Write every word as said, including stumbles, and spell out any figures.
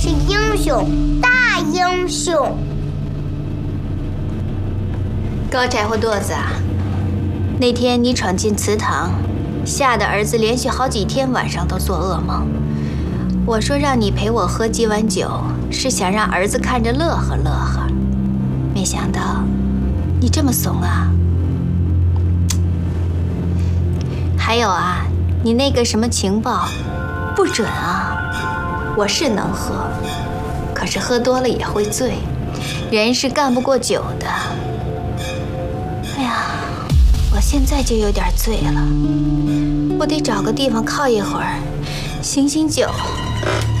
是英雄，大英雄。 高柴火垛子啊，那天你闯进祠堂，吓得儿子连续好几天晚上都做噩梦。我说让你陪我喝几碗酒，是想让儿子看着乐呵乐呵，没想到你这么怂啊！还有啊，你那个什么情报不准啊！我是能喝，可是喝多了也会醉，人是干不过酒的。哎呀，我现在就有点醉了，我得找个地方靠一会儿，醒醒酒。